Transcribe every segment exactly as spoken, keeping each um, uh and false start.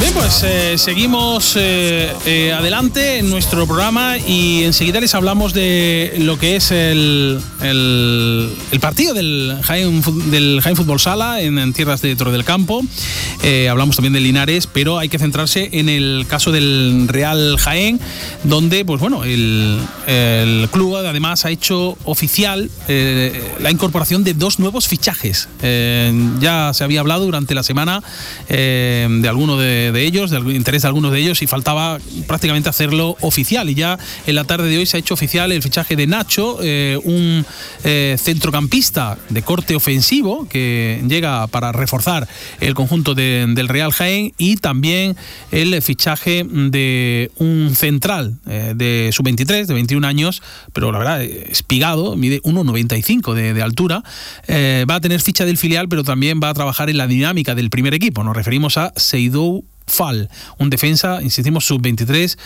Bien, pues eh, seguimos eh, eh, adelante en nuestro programa y enseguida les hablamos de lo que es el, el, el partido del Jaén, del Jaén Fútbol Sala en, en tierras de Torre del Campo. Eh, hablamos también de Linares, pero hay que centrarse en el caso del Real Jaén, donde pues bueno, el, el club además ha hecho oficial eh, la incorporación de dos nuevos fichajes. Eh, ya se había hablado durante la semana eh, de alguno de de ellos, del interés de algunos de ellos, y faltaba prácticamente hacerlo oficial, y ya en la tarde de hoy se ha hecho oficial el fichaje de Nacho, eh, un eh, centrocampista de corte ofensivo que llega para reforzar el conjunto de, del Real Jaén, y también el fichaje de un central eh, de sub veintitrés, de veintiún años, pero la verdad espigado, mide uno noventa y cinco de, de altura, eh, va a tener ficha del filial, pero también va a trabajar en la dinámica del primer equipo. Nos referimos a Seydou Fall, un defensa, insistimos, sub veintitrés,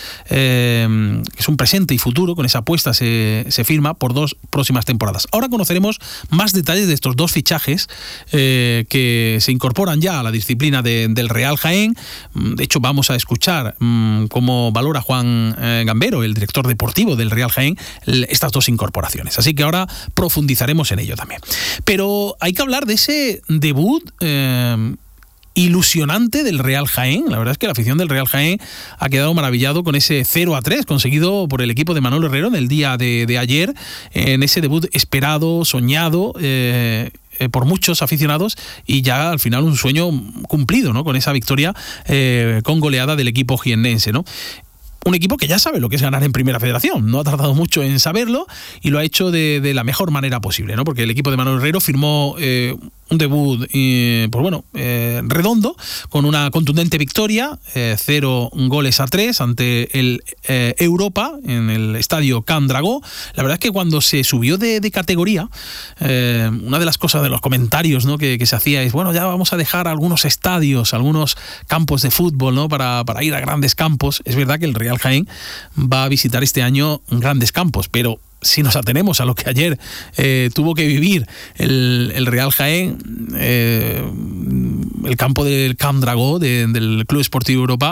eh, que es un presente y futuro. Con esa apuesta se, se firma por dos próximas temporadas. Ahora conoceremos más detalles de estos dos fichajes eh, que se incorporan ya a la disciplina de, del Real Jaén. De hecho, vamos a escuchar mmm, cómo valora Juan eh, Gambero, el director deportivo del Real Jaén, estas dos incorporaciones. Así que ahora profundizaremos en ello también. Pero hay que hablar de ese debut eh, ilusionante del Real Jaén. La verdad es que la afición del Real Jaén ha quedado maravillado con ese cero a tres conseguido por el equipo de Manolo Herrero en el día de, de ayer, en ese debut esperado, soñado eh, eh, por muchos aficionados, y ya al final un sueño cumplido, ¿no? Con esa victoria eh, con goleada del equipo jiennense, ¿no? Un equipo que ya sabe lo que es ganar en Primera Federación, no ha tardado mucho en saberlo y lo ha hecho de, de la mejor manera posible, ¿no? Porque el equipo de Manolo Herrero firmó eh, un debut, eh, pues bueno, eh, redondo, con una contundente victoria, eh, cero goles a tres ante el eh, Europa en el estadio Can Dragó. La verdad es que cuando se subió de, de categoría, eh, una de las cosas de los comentarios, ¿no? que, que se hacía es, bueno, ya vamos a dejar algunos estadios, algunos campos de fútbol, ¿no? para, para ir a grandes campos. Es verdad que el Real Jaén va a visitar este año grandes campos, pero si nos atenemos a lo que ayer eh, tuvo que vivir el, el Real Jaén, eh, el campo del Can Dragó de, del Club Esportivo Europa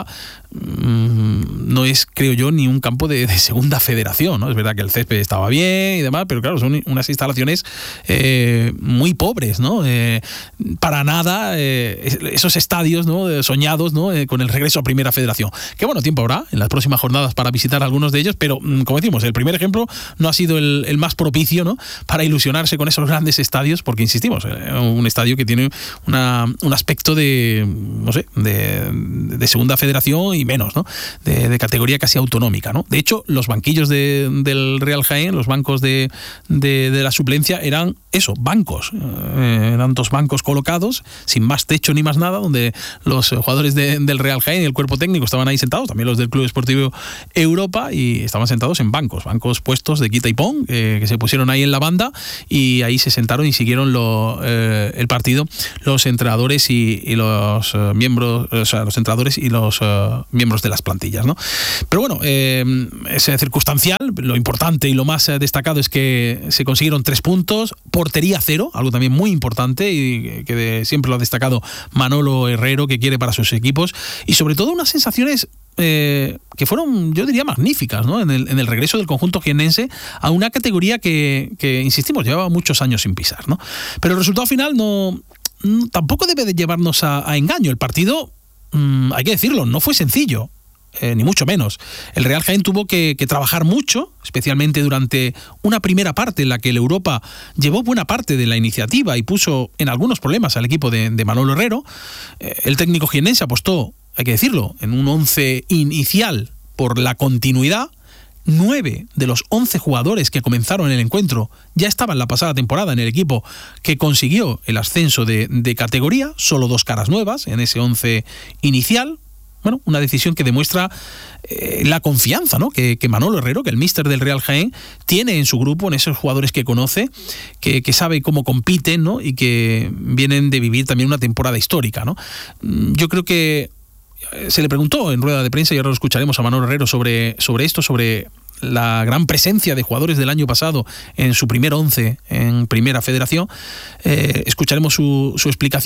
mmm, no es, creo yo, ni un campo de, de segunda federación, ¿no? Es verdad que el césped estaba bien y demás, pero claro, son unas instalaciones eh, muy pobres, ¿no? Eh, para nada eh, esos estadios, ¿no? soñados, ¿no? Eh, con el regreso a Primera Federación. Que bueno, tiempo habrá en las próximas jornadas para visitar algunos de ellos, pero como decimos, el primer ejemplo no ha sido el, el más propicio, ¿no? para ilusionarse con esos grandes estadios, porque insistimos, un estadio que tiene una, un aspecto de, no sé, de, de segunda federación y menos, ¿no? de, de categoría casi autonómica, ¿no? De hecho, los banquillos de, del Real Jaén, los bancos de, de, de la suplencia, eran eso, bancos, eh, eran dos bancos colocados, sin más techo ni más nada, donde los jugadores de, del Real Jaén y el cuerpo técnico estaban ahí sentados, también los del Club Esportivo Europa, y estaban sentados en bancos, bancos puestos de quita y pon, eh, que se pusieron ahí en la banda, y ahí se sentaron y siguieron lo, eh, el partido los entrenadores y, y los eh, miembros, o sea, los entrenadores y los eh, miembros de las plantillas, ¿no? Pero bueno, eh, es circunstancial. Lo importante y lo más eh, destacado es que se consiguieron tres puntos, portería cero, algo también muy importante y que de, siempre lo ha destacado Manolo Herrero, que quiere para sus equipos, y sobre todo unas sensaciones Eh, que fueron, yo diría, magníficas, ¿no? en, el, en el regreso del conjunto jiennense a una categoría que, que, insistimos, llevaba muchos años sin pisar, ¿no? Pero el resultado final no, no tampoco debe de llevarnos a, a engaño. El partido, mmm, hay que decirlo, no fue sencillo. Eh, ni mucho menos. El Real Jaén tuvo que, que trabajar mucho, especialmente durante una primera parte en la que el Europa llevó buena parte de la iniciativa y puso en algunos problemas al equipo de, de Manolo Herrero. Eh, el técnico jiennense apostó, hay que decirlo, en un once inicial por la continuidad. Nueve de los once jugadores que comenzaron el encuentro ya estaban la pasada temporada en el equipo que consiguió el ascenso de, de categoría, solo dos caras nuevas en ese once inicial. Bueno, una decisión que demuestra eh, la confianza, ¿no? que, que Manolo Herrero, que el míster del Real Jaén, tiene en su grupo, en esos jugadores que conoce, que, que sabe cómo compiten, ¿no? y que vienen de vivir también una temporada histórica, ¿no? Yo creo que se le preguntó en rueda de prensa, y ahora lo escucharemos a Manolo Herrero sobre, sobre esto, sobre la gran presencia de jugadores del año pasado en su primer once en Primera Federación. Eh, escucharemos su, su explicación.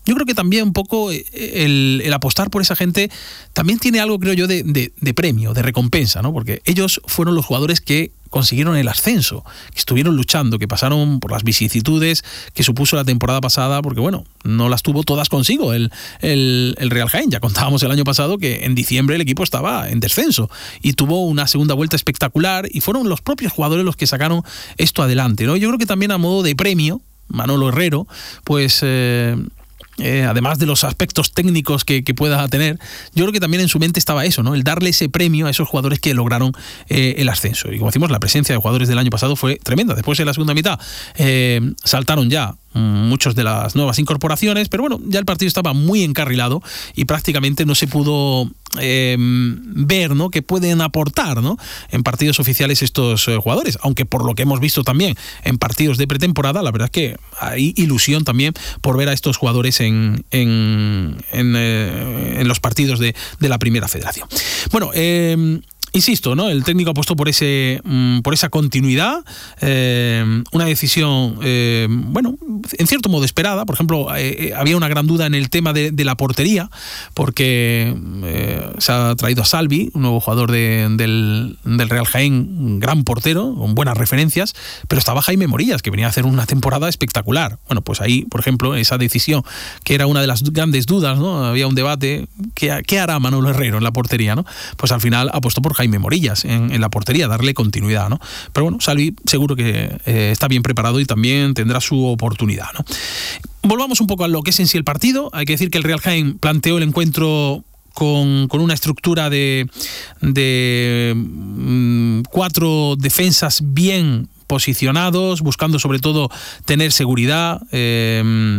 yo creo que también un poco el, el apostar por esa gente también tiene algo, creo yo, de, de, de premio, de recompensa, ¿no? Porque ellos fueron los jugadores que consiguieron el ascenso, que estuvieron luchando, que pasaron por las vicisitudes que supuso la temporada pasada, porque bueno, no las tuvo todas consigo el, el, el Real Jaén. Ya contábamos el año pasado que en diciembre el equipo estaba en descenso y tuvo una segunda vuelta espectacular y fueron los propios jugadores los que sacaron esto adelante, ¿no? Yo creo que también a modo de premio, Manolo Herrero, pues... Eh, Eh, además de los aspectos técnicos que, que pueda tener, yo creo que también en su mente estaba eso, ¿no? El darle ese premio a esos jugadores que lograron eh, el ascenso. Y como decimos, la presencia de jugadores del año pasado fue tremenda. Después, en la segunda mitad, eh, saltaron ya muchos de las nuevas incorporaciones, pero bueno, ya el partido estaba muy encarrilado y prácticamente no se pudo eh, ver, ¿no?, que pueden aportar, ¿no?, en partidos oficiales estos eh, jugadores, aunque por lo que hemos visto también en partidos de pretemporada, la verdad es que hay ilusión también por ver a estos jugadores en, en, en, eh, en los partidos de, de la Primera Federación. Bueno, eh, insisto, ¿no? El técnico apostó por ese, por esa continuidad, eh, una decisión, eh, bueno, en cierto modo esperada. Por ejemplo, eh, había una gran duda en el tema de, de la portería, porque eh, se ha traído a Salvi, un nuevo jugador de, del, del Real Jaén, un gran portero, con buenas referencias, pero estaba Jaime Morillas, que venía a hacer una temporada espectacular. Bueno, pues ahí, por ejemplo, esa decisión, que era una de las grandes dudas, ¿no? Había un debate, ¿qué, qué hará Manolo Herrero en la portería, ¿no? Pues al final apostó por Jaime Morillas en, en la portería, darle continuidad, ¿no? Pero bueno, Salvi seguro que eh, está bien preparado y también tendrá su oportunidad, ¿no? Volvamos un poco a lo que es en sí el partido. Hay que decir que el Real Jaén planteó el encuentro con, con una estructura de, de mmm, cuatro defensas bien posicionados, buscando sobre todo tener seguridad eh,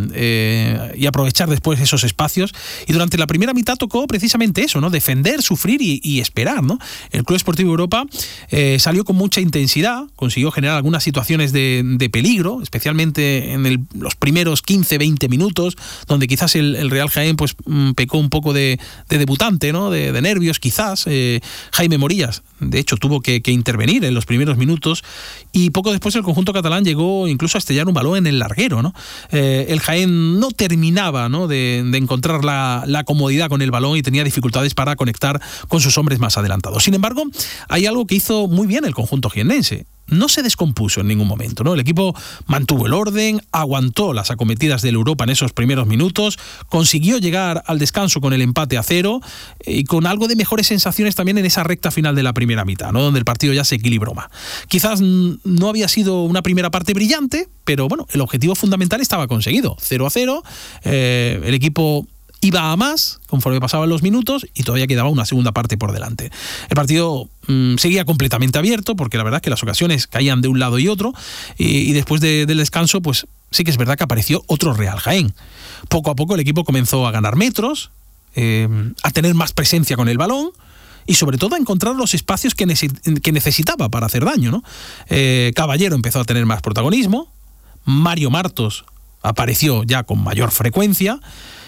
eh, y aprovechar después esos espacios. Y durante la primera mitad tocó precisamente eso, ¿no? Defender, sufrir y, y esperar, ¿no? El Club Esportivo Europa eh, salió con mucha intensidad, consiguió generar algunas situaciones de, de peligro, especialmente en el, los primeros quince veinte minutos, donde quizás el, el Real Jaén pues pecó un poco de, de debutante, ¿no? De, de nervios quizás. Eh, Jaime Morillas, de hecho, tuvo que, que intervenir en los primeros minutos y poco después el conjunto catalán llegó incluso a estrellar un balón en el larguero, ¿no? Eh, el Jaén no terminaba, ¿no?, de, de encontrar la, la comodidad con el balón y tenía dificultades para conectar con sus hombres más adelantados. Sin embargo, hay algo que hizo muy bien el conjunto jiennense. No se descompuso en ningún momento, ¿no? El equipo mantuvo el orden, aguantó las acometidas del Europa en esos primeros minutos, consiguió llegar al descanso con el empate a cero y con algo de mejores sensaciones también en esa recta final de la primera mitad, ¿no?, donde el partido ya se equilibró más. Quizás no había sido una primera parte brillante, pero bueno, el objetivo fundamental estaba conseguido. cero a cero, eh, el equipo iba a más conforme pasaban los minutos y todavía quedaba una segunda parte por delante. El partido mmm, seguía completamente abierto porque la verdad es que las ocasiones caían de un lado y otro y, y después de, del descanso pues sí que es verdad que apareció otro Real Jaén. Poco a poco el equipo comenzó a ganar metros, eh, a tener más presencia con el balón y sobre todo a encontrar los espacios que, nece- que necesitaba para hacer daño, ¿no? Eh, Caballero empezó a tener más protagonismo, Mario Martos apareció ya con mayor frecuencia.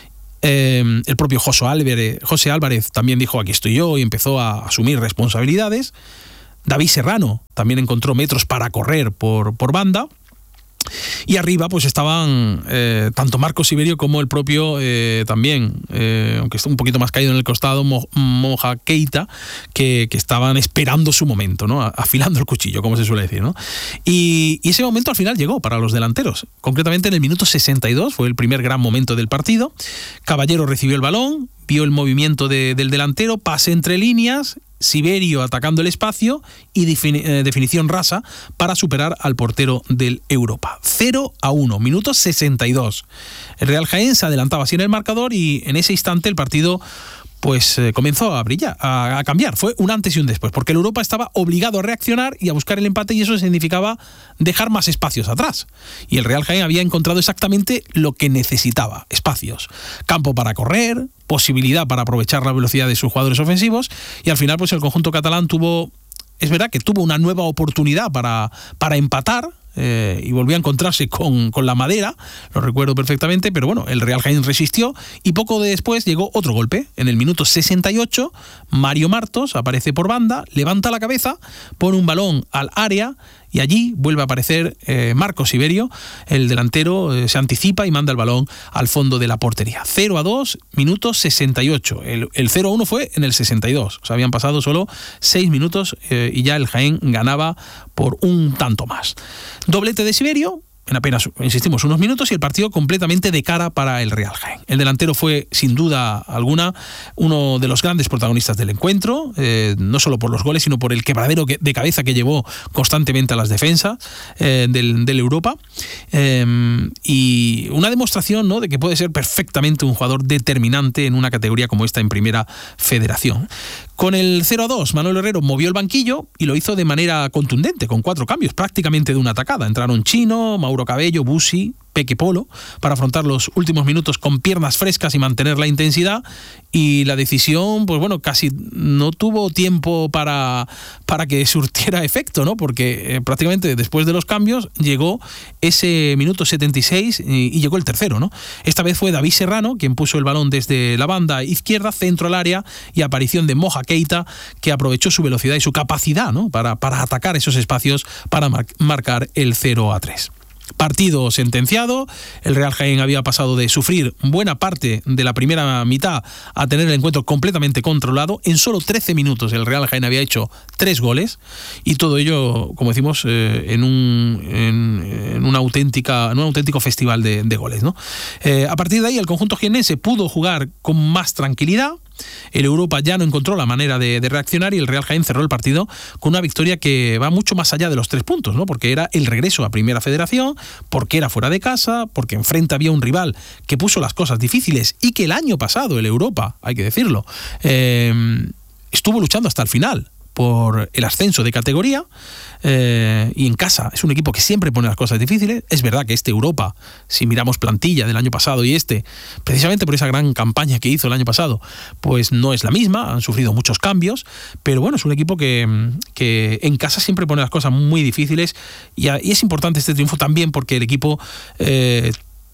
Eh, el propio José Álvarez, José Álvarez también dijo aquí estoy yo y empezó a asumir responsabilidades. David Serrano también encontró metros para correr por, por banda. Y arriba pues estaban eh, tanto Marcos Iberio como el propio eh, también, eh, aunque está un poquito más caído en el costado, Mo, Moja Keita, que, que estaban esperando su momento, ¿no? Afilando el cuchillo, como se suele decir, ¿no? Y, y ese momento al final llegó para los delanteros. Concretamente en el minuto sesenta y dos fue el primer gran momento del partido. Caballero recibió el balón, vio el movimiento de, del delantero, pase entre líneas, Siberio atacando el espacio y defini- eh, definición rasa para superar al portero del Europa. cero a uno, minuto sesenta y dos. El Real Jaén se adelantaba así en el marcador y en ese instante el partido pues eh, comenzó a brillar, a, a cambiar. Fue un antes y un después, porque el Europa estaba obligado a reaccionar y a buscar el empate y eso significaba dejar más espacios atrás. Y el Real Jaén había encontrado exactamente lo que necesitaba, espacios. Campo para correr, posibilidad para aprovechar la velocidad de sus jugadores ofensivos y al final pues el conjunto catalán tuvo, es verdad que tuvo una nueva oportunidad para, para empatar, Eh, y volvió a encontrarse con, con la madera, lo recuerdo perfectamente, pero bueno, el Real Jaén resistió y poco después llegó otro golpe. En el minuto sesenta y ocho, Mario Martos aparece por banda, levanta la cabeza, pone un balón al área y allí vuelve a aparecer eh, Marcos Siberio, el delantero, eh, se anticipa y manda el balón al fondo de la portería. cero a dos, minuto sesenta y ocho. El, el cero a uno fue en el sesenta y dos. O sea, habían pasado solo seis minutos eh, y ya el Jaén ganaba por un tanto más. Doblete de Siberio en apenas, insistimos, unos minutos, y el partido completamente de cara para el Real Jaén. El delantero fue, sin duda alguna, uno de los grandes protagonistas del encuentro, eh, no solo por los goles, sino por el quebradero de cabeza que llevó constantemente a las defensas eh, del, del Europa, eh, y una demostración, ¿no?, de que puede ser perfectamente un jugador determinante en una categoría como esta en Primera Federación. Con el cero a dos, Manuel Herrero movió el banquillo y lo hizo de manera contundente, con cuatro cambios, prácticamente de una atacada. Entraron Chino, Mauro Cabello, Busi, Peque Polo, para afrontar los últimos minutos con piernas frescas y mantener la intensidad, y la decisión, pues bueno, casi no tuvo tiempo para, para que surtiera efecto, ¿no? Porque eh, prácticamente después de los cambios llegó ese minuto setenta y seis y, y llegó el tercero, ¿no? Esta vez fue David Serrano quien puso el balón desde la banda izquierda, centro al área, y aparición de Moja Keita, que aprovechó su velocidad y su capacidad, ¿no?, para, para atacar esos espacios para mar- marcar el cero a tres. Partido sentenciado. El Real Jaén había pasado de sufrir buena parte de la primera mitad a tener el encuentro completamente controlado. En solo trece minutos el Real Jaén había hecho tres goles, y todo ello, como decimos, eh, en, un, en, en, una auténtica, en un auténtico festival de, de goles, ¿no? Eh, a partir de ahí el conjunto jiennense pudo jugar con más tranquilidad. El Europa ya no encontró la manera de, de reaccionar, y el Real Jaén cerró el partido con una victoria que va mucho más allá de los tres puntos, ¿no? Porque era el regreso a Primera Federación, porque era fuera de casa, porque enfrente había un rival que puso las cosas difíciles, y que el año pasado el Europa, hay que decirlo, eh, estuvo luchando hasta el final por el ascenso de categoría, eh, y en casa es un equipo que siempre pone las cosas difíciles. Es verdad que este Europa, si miramos plantilla del año pasado y este, precisamente por esa gran campaña que hizo el año pasado, pues no es la misma, han sufrido muchos cambios, pero bueno, es un equipo que, que en casa siempre pone las cosas muy difíciles, y, y es importante este triunfo también porque el equipo... Eh,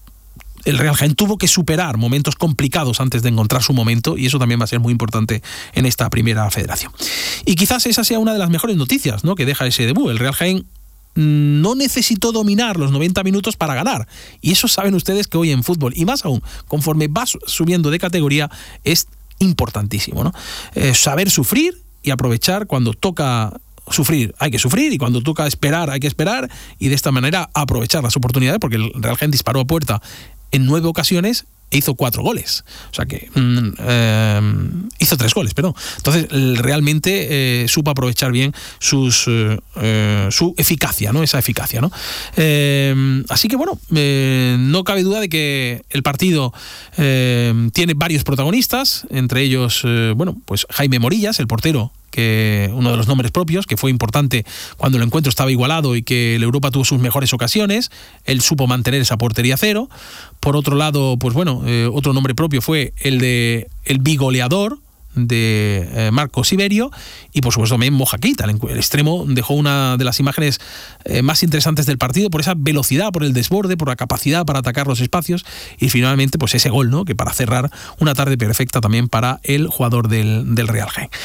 El Real Jaén tuvo que superar momentos complicados antes de encontrar su momento, y eso también va a ser muy importante en esta Primera Federación. Y quizás esa sea una de las mejores noticias, ¿no?, que deja ese debut. El Real Jaén no necesitó dominar los noventa minutos para ganar, y eso saben ustedes que hoy en fútbol, y más aún conforme vas subiendo de categoría, es importantísimo, ¿no? Eh, saber sufrir y aprovechar cuando toca sufrir, hay que sufrir, y cuando toca esperar, hay que esperar, y de esta manera aprovechar las oportunidades, porque el Real Jaén disparó a puerta en nueve ocasiones e hizo cuatro goles. O sea que mm, eh, hizo tres goles, perdón. Entonces, realmente eh, supo aprovechar bien sus, eh, su eficacia, ¿no? Esa eficacia, ¿no? Eh, así que, bueno, eh, no cabe duda de que el partido eh, tiene varios protagonistas, entre ellos, eh, bueno, pues Jaime Morillas, el portero, que uno de los nombres propios, que fue importante cuando el encuentro estaba igualado y que el Europa tuvo sus mejores ocasiones. Él supo mantener esa portería cero. Por otro lado, pues bueno, eh, otro nombre propio fue el de el bigoleador de eh, Marcos Siberio, y por supuesto también Moja Keita, el, el extremo, dejó una de las imágenes eh, más interesantes del partido por esa velocidad, por el desborde, por la capacidad para atacar los espacios, y finalmente pues ese gol, ¿no?, que para cerrar una tarde perfecta también para el jugador del, del Real Jaén.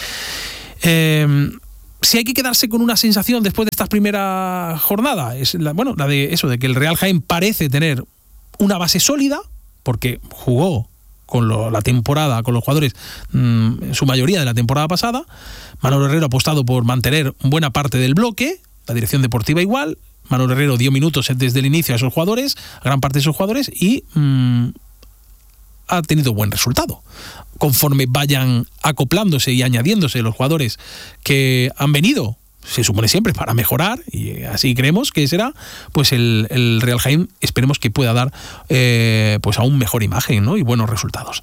Eh, si hay que quedarse con una sensación después de esta primera jornada, es la, bueno, la de eso, de que el Real Jaén parece tener una base sólida, porque jugó con lo, la temporada, con los jugadores, mmm, en su mayoría de la temporada pasada. Manuel Herrero ha apostado por mantener buena parte del bloque, la dirección deportiva igual. Manuel Herrero dio minutos desde el inicio a esos jugadores, a gran parte de esos jugadores, y mmm, ha tenido buen resultado. Conforme vayan acoplándose y añadiéndose los jugadores que han venido, se supone siempre para mejorar, y así creemos que será, pues el, el Real Jaén esperemos que pueda dar eh, pues aún mejor imagen, ¿no?, y buenos resultados.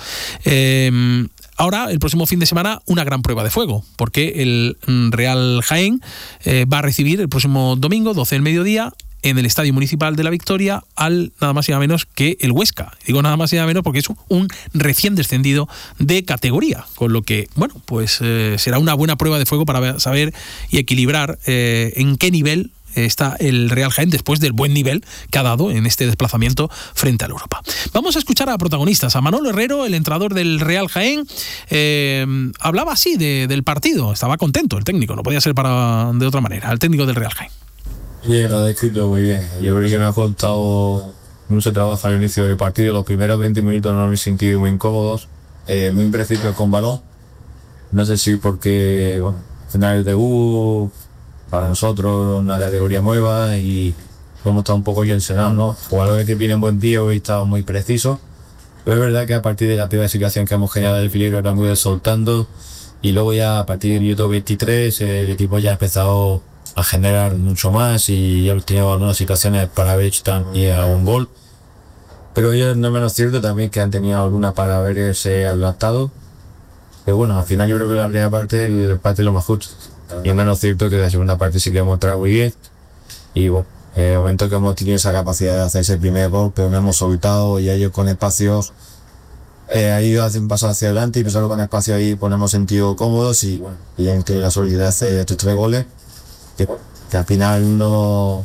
Eh, ahora, el próximo fin de semana, una gran prueba de fuego, porque el Real Jaén eh, va a recibir el próximo domingo, doce del mediodía, en el Estadio Municipal de La Victoria, al nada más y nada menos que el Huesca. Digo nada más y nada menos porque es un recién descendido de categoría, con lo que, bueno, pues eh, será una buena prueba de fuego para saber y equilibrar eh, en qué nivel está el Real Jaén después del buen nivel que ha dado en este desplazamiento frente al Europa. Vamos a escuchar a protagonistas. A Manolo Herrero, el entrenador del Real Jaén, eh, hablaba así de, del partido. Estaba contento el técnico, no podía ser para de otra manera, el técnico del Real Jaén. Bien, lo ha descrito muy bien. Yo creo que me ha contado mucho trabajo al inicio del partido. Los primeros veinte minutos no me he sentido muy incómodos, eh, muy imprecisos con balón. No sé si porque, bueno, al final el debut para nosotros una categoría nueva y hemos estado un poco tensionados, ¿no? Jugadores que vienen buen día y estamos muy precisos. Pero es verdad que a partir de la primera situación que hemos generado el equilibrio era muy soltando, y luego ya a partir del minuto veintitrés el equipo ya ha empezado a generar mucho más y ya tenido algunas situaciones para haber hecho también a un gol. Pero ya no menos cierto también que han tenido alguna para haberse adelantado. Pero bueno, al final yo creo que la primera parte el empate es lo más justo. Y es menos cierto que la segunda parte sí que hemos entrado muy bien. Y bueno, en el momento que hemos tenido esa capacidad de hacer ese primer gol, pero no hemos soltado y ellos con espacios eh, ahí hacen un paso hacia adelante y nosotros con espacio ahí ponemos sentido cómodos y bueno, y entre la solidez de estos tres goles, que, que al final no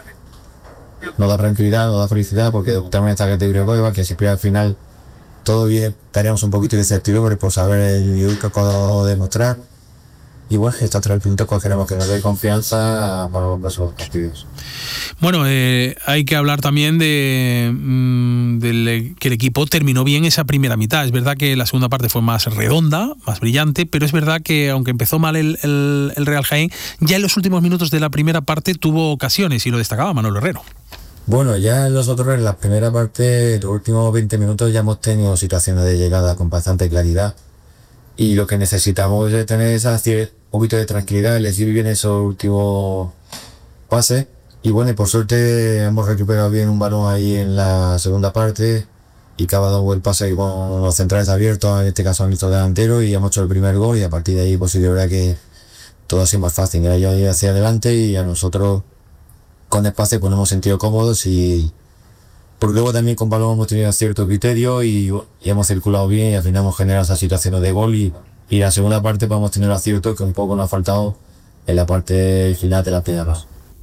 nos da tranquilidad, nos da felicidad porque también esta categoría nueva, que siempre al final todavía estaríamos un poquito de incertidumbre por saber el nivel que acabo de demostrar. Y bueno, estos tres puntos pues queremos que nos dé confianza para los próximos partidos. Bueno, eh, hay que hablar también de, mmm, de que el equipo terminó bien esa primera mitad. Es verdad que la segunda parte fue más redonda, más brillante, pero es verdad que aunque empezó mal el, el, el Real Jaén, ya en los últimos minutos de la primera parte tuvo ocasiones y lo destacaba Manolo Herrero. Bueno, ya nosotros en la primera parte, los últimos veinte minutos ya hemos tenido situaciones de llegada con bastante claridad. Y lo que necesitamos es tener esa un poquito de tranquilidad, elegir bien esos últimos pases. Y bueno, y por suerte hemos recuperado bien un balón ahí en la segunda parte y que ha dado el pase con los centrales abiertos, en este caso han visto delantero, y hemos hecho el primer gol y a partir de ahí pues sí, de verdad que todo ha sido más fácil. Ellos ir hacia adelante y a nosotros con espacio pues nos hemos sentido cómodos y porque luego también con balón hemos tenido cierto criterio y, y hemos circulado bien y al final hemos generado esas situaciones de gol y, y la segunda parte vamos a tener acierto que un poco nos ha faltado en la parte final de la primera parte.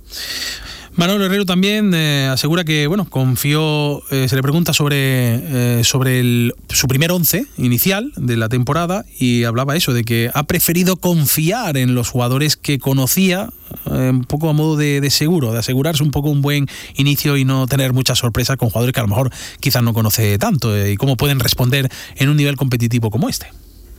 Manolo Herrero también eh, asegura que, bueno, confió, eh, se le pregunta sobre, eh, sobre el, su primer once inicial de la temporada y hablaba eso, de que ha preferido confiar en los jugadores que conocía, eh, un poco a modo de, de seguro, de asegurarse un poco un buen inicio y no tener muchas sorpresas con jugadores que a lo mejor quizás no conoce tanto eh, y cómo pueden responder en un nivel competitivo como este.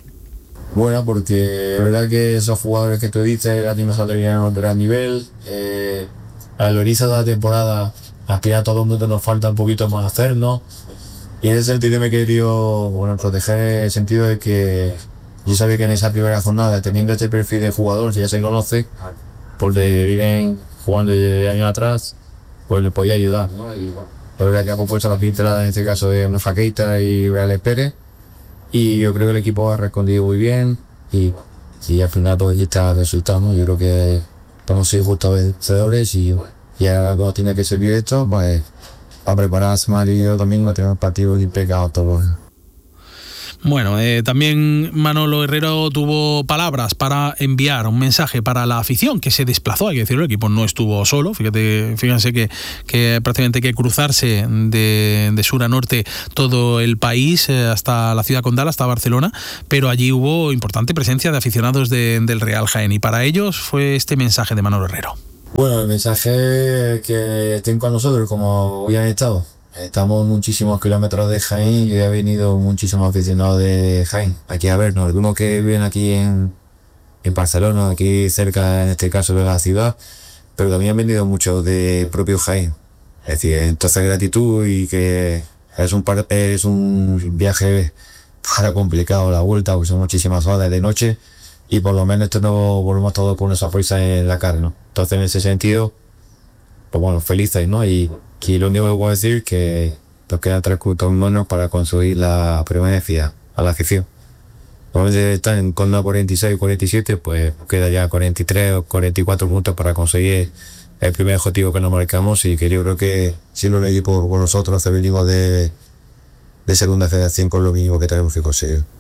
Bueno, porque es verdad que esos jugadores que tú dices, la misma salida en otro gran nivel, eh, al inicio de la temporada, al final todo el mundo nos falta un poquito más hacer, ¿no? Y en ese sentido me he querido, bueno, proteger en el sentido de que yo sabía que en esa primera jornada, teniendo este perfil de jugador, que ya se conoce, por de vienen jugando de años atrás, pues le podía ayudar, ¿no? Y bueno, la verdad que hemos puesto la pincelada en este caso de Rafa Keita y Real Pérez, y yo creo que el equipo ha respondido muy bien, y, y al final todo está resultando. Yo creo que vamos a ser justos vencedores y ya cuando tiene que servir esto, pues a prepararse más y yo domingo tenemos partidos impecados todos. Bueno, eh, también Manolo Herrero tuvo palabras para enviar, un mensaje para la afición que se desplazó, hay que decirlo, el equipo no estuvo solo, fíjate, fíjense que, que prácticamente hay que cruzarse de, de sur a norte todo el país, eh, hasta la ciudad condal, hasta Barcelona, pero allí hubo importante presencia de aficionados de, del Real Jaén y para ellos fue este mensaje de Manolo Herrero. Bueno, el mensaje que estén con nosotros como hoy han estado. Estamos muchísimos kilómetros de Jaén y ha venido muchísimos aficionados de Jaén aquí a vernos. Algunos que viven aquí en, en Barcelona, aquí cerca en este caso de la ciudad, pero también han venido muchos de propio Jaén. Es decir, entonces gratitud y que es un, par, es un viaje para complicado la vuelta, porque son muchísimas horas de noche y por lo menos esto no volvemos todos con esa fuerza en la cara, ¿no? Entonces en ese sentido, pues bueno, felices, ¿no? Y aquí lo único que puedo decir es que nos quedan tres puntos menos para conseguir la permanencia a la afición. Vamos a estar en con cuarenta y seis, cuarenta y siete, pues queda ya cuarenta y tres o cuarenta y cuatro puntos para conseguir el primer objetivo que nos marcamos y que yo creo que siendo un equipo con nosotros, venimos de, de segunda federación con lo mismo que tenemos que conseguir.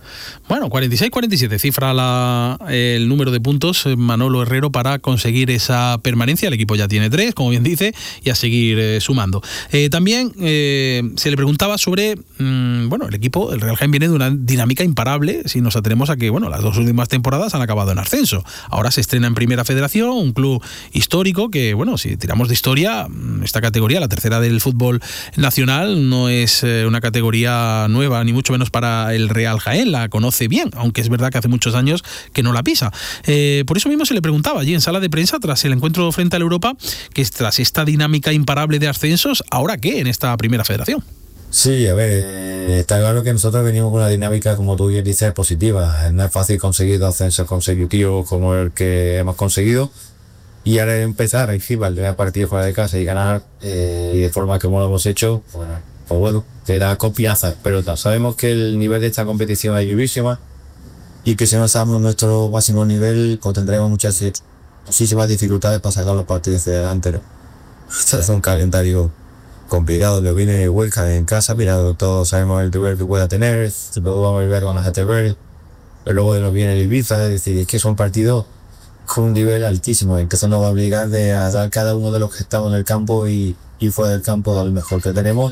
Bueno, cuarenta y seis cuarenta y siete cifra la, el número de puntos Manolo Herrero para conseguir esa permanencia. El equipo ya tiene tres, como bien dice, y a seguir eh, sumando. Eh, también eh, se le preguntaba sobre, mmm, bueno, el equipo, el Real Jaén viene de una dinámica imparable si nos atenemos a que, bueno, las dos últimas temporadas han acabado en ascenso. Ahora se estrena en Primera Federación, un club histórico que, bueno, si tiramos de historia, esta categoría, la tercera del fútbol nacional, no es eh, una categoría nueva, ni mucho menos para el Real Jaén, la conoce bien, aunque es verdad que hace muchos años que no la pisa. Eh, por eso mismo se le preguntaba allí en sala de prensa tras el encuentro frente al Europa, que tras esta dinámica imparable de ascensos, ¿ahora qué en esta Primera Federación? Sí, a ver, eh, está claro que nosotros venimos con una dinámica, como tú bien dices, positiva. No es fácil conseguir dos ascensos consecutivos como el que hemos conseguido, y ahora empezar a encima el primer partido fuera de casa y ganar eh, y de forma como lo hemos hecho, bueno, pues bueno, te da confianza, pero sabemos que el nivel de esta competición es vivísima y que si no estamos en nuestro máximo nivel, pues tendremos muchas muchísimas dificultades para sacar los partidos de delante, ¿no? Este es un calendario complicado, lo viene Huelca en casa, mira, todos sabemos el nivel que pueda tener, luego vamos a ver con las A T V, pero luego nos viene el Ibiza, es decir, es que son partidos con un nivel altísimo, en que eso nos va a obligar de a dar cada uno de los que estamos en el campo y, y fuera del campo lo mejor que tenemos,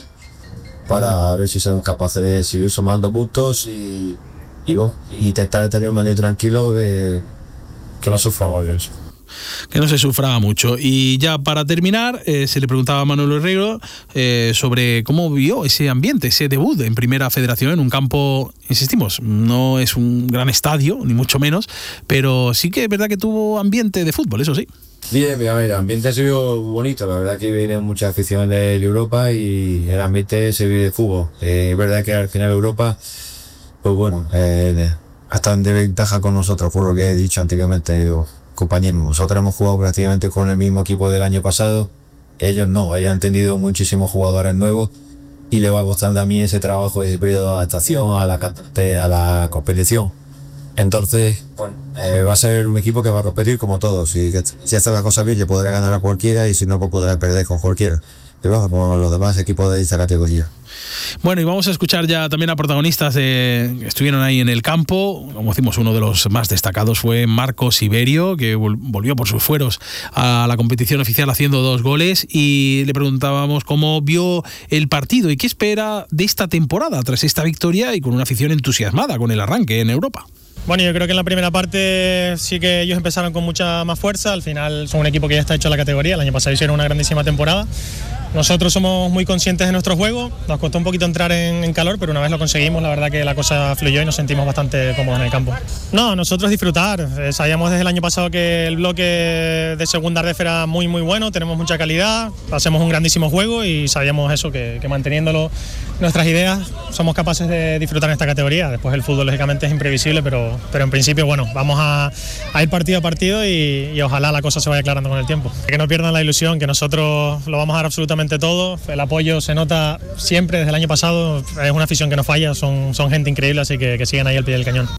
para ver si somos capaces de seguir sumando puntos y, y, bueno, y intentar tener un manera tranquilo de que no suframos de eso. Que no se sufra mucho. Y ya para terminar, eh, se le preguntaba a Manolo Herrero eh, sobre cómo vio ese ambiente, ese debut en Primera Federación en un campo, insistimos, no es un gran estadio, ni mucho menos, pero sí que es verdad que tuvo ambiente de fútbol, eso sí. Bien, a ver, el ambiente ha sido bonito, la verdad que vienen muchas aficiones de Europa y el ambiente se vive de fútbol. Eh, es verdad que al final Europa, pues bueno, eh, hasta en desventaja con nosotros, por lo que he dicho anteriormente, digo, compañeros, nosotros hemos jugado prácticamente con el mismo equipo del año pasado, ellos no, ellos han tenido muchísimos jugadores nuevos y le va costando a mí ese trabajo, ese periodo de adaptación a la, a la competición. Entonces, bueno, eh, va a ser un equipo que va a repetir como todos. Si, si hace las cosas bien, yo podré ganar a cualquiera y si no, pues podré perder con cualquiera. Pero como los demás equipos de esta categoría. Bueno, y vamos a escuchar ya también a protagonistas de, que estuvieron ahí en el campo. Como decimos, uno de los más destacados fue Marcos Iberio, que volvió por sus fueros a la competición oficial haciendo dos goles, y le preguntábamos cómo vio el partido y qué espera de esta temporada tras esta victoria y con una afición entusiasmada con el arranque en Europa. Bueno, yo creo que en la primera parte sí que ellos empezaron con mucha más fuerza. Al final son un equipo que ya está hecho a la categoría. El año pasado hicieron una grandísima temporada. Nosotros somos muy conscientes de nuestro juego. Nos costó un poquito entrar en, en calor, pero una vez lo conseguimos, la verdad que la cosa fluyó y nos sentimos bastante cómodos en el campo. No, nosotros disfrutar. Eh, sabíamos desde el año pasado que el bloque de segunda ref era muy muy bueno, tenemos mucha calidad, hacemos un grandísimo juego y sabíamos eso, que, que manteniéndolo nuestras ideas somos capaces de disfrutar en esta categoría. Después el fútbol lógicamente es imprevisible, pero, pero en principio bueno, vamos a, a ir partido a partido y, y ojalá la cosa se vaya aclarando con el tiempo. Que no pierdan la ilusión, que nosotros lo vamos a dar absolutamente todo, el apoyo se nota siempre desde el año pasado, es una afición que no falla, son, son gente increíble, así que, que sigan ahí al pie del cañón.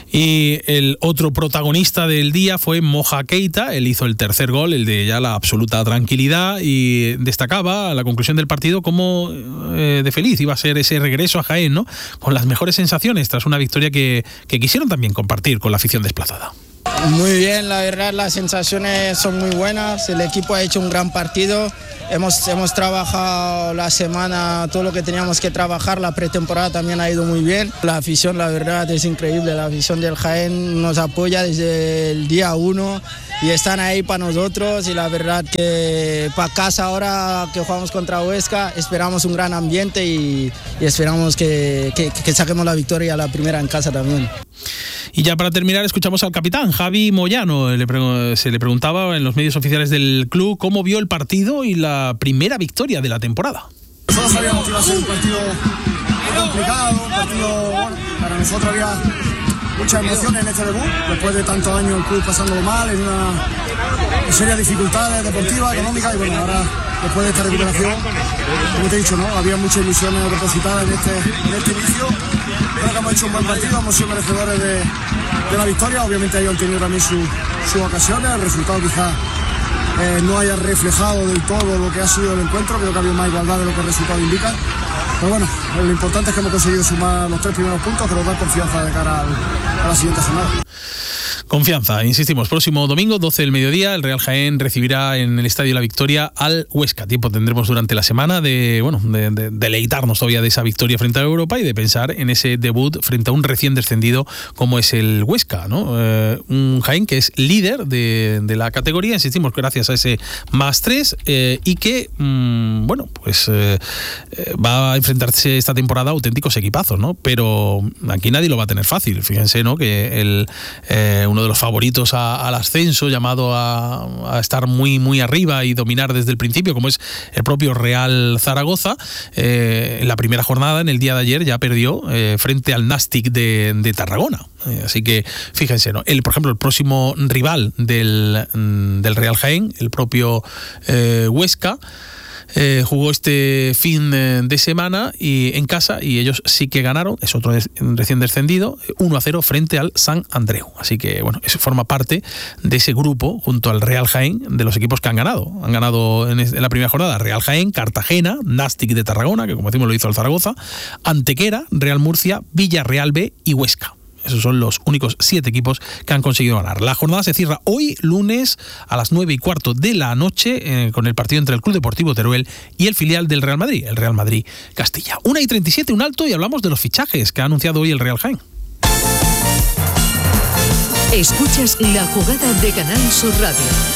Y el otro protagonista del día fue Moja Keita, él hizo el tercer gol, el de ya la absoluta tranquilidad, y destacaba a la conclusión del partido cómo eh, de feliz iba a ser ese regreso a Jaén, ¿no? Con las mejores sensaciones tras una victoria que, que quisieron también compartir con la afición desplazada. Muy bien, la verdad las sensaciones son muy buenas, el equipo ha hecho un gran partido, hemos, hemos trabajado la semana todo lo que teníamos que trabajar, la pretemporada también ha ido muy bien, la afición la verdad es increíble, la afición del Jaén nos apoya desde el día uno y están ahí para nosotros y la verdad que para casa ahora que jugamos contra Huesca esperamos un gran ambiente y, y esperamos que, que, que saquemos la victoria la primera en casa también. Y ya para terminar escuchamos al capitán Javi Moyano. Le pre- se le preguntaba en los medios oficiales del club cómo vio el partido y la primera victoria de la temporada. Nosotros sabíamos que iba a ser un partido complicado, un partido, bueno, para nosotros había muchas emociones en este debut, después de tantos años el club pasándolo mal, en una en serias dificultades deportivas, económicas, y bueno, ahora después de esta recuperación, como te he dicho, ¿no? Había muchas ilusiones depositadas en este, en este inicio. Creo que hemos hecho un buen partido, hemos sido merecedores de, de la victoria, obviamente ellos han tenido también sus su ocasiones, el resultado quizás eh, no haya reflejado del todo lo que ha sido el encuentro, creo que ha habido más igualdad de lo que el resultado indica. pero bueno, lo importante es que hemos conseguido sumar los tres primeros puntos que nos dan confianza de cara al, a la siguiente jornada. Confianza, insistimos, próximo domingo, doce del mediodía, el Real Jaén recibirá en el Estadio La Victoria al Huesca. Tiempo tendremos durante la semana de, bueno, de, de deleitarnos todavía de esa victoria frente a Europa y de pensar en ese debut frente a un recién descendido como es el Huesca, ¿no? Eh, un Jaén que es líder de, de la categoría, insistimos, gracias a ese más tres eh, y que, mmm, bueno, pues eh, va a enfrentarse esta temporada a auténticos equipazos, ¿no? Pero aquí nadie lo va a tener fácil, fíjense, ¿no? Que el eh, uno de los favoritos a, al ascenso, llamado a, a estar muy muy arriba y dominar desde el principio, como es el propio Real Zaragoza, eh, en la primera jornada, en el día de ayer, ya perdió eh, frente al Nastic de, de Tarragona. Eh, así que fíjense, ¿no? El, por ejemplo, el próximo rival del, del Real Jaén, el propio eh, Huesca, Eh, jugó este fin de semana y en casa y ellos sí que ganaron, es otro des, recién descendido, uno a cero frente al San Andreu. Así que bueno, eso forma parte de ese grupo junto al Real Jaén de los equipos que han ganado. Han ganado en, en la primera jornada Real Jaén, Cartagena, Nastic de Tarragona, que como decimos lo hizo el Zaragoza, Antequera, Real Murcia, Villarreal B y Huesca. Esos son los únicos siete equipos que han conseguido ganar. La jornada se cierra hoy, lunes, a las nueve y cuarto de la noche, eh, con el partido entre el Club Deportivo Teruel y el filial del Real Madrid, el Real Madrid Castilla. una y treinta y siete, un alto, y hablamos de los fichajes que ha anunciado hoy el Real Jaén. Escuchas La Jugada de Canal Sur Radio.